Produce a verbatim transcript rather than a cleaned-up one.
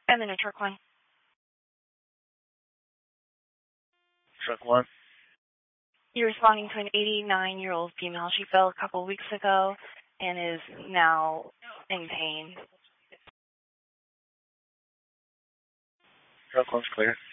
And then a truck one. Truck one. You're responding to an eighty-nine-year-old female. She fell a couple weeks ago and is now in pain. Truck one's clear.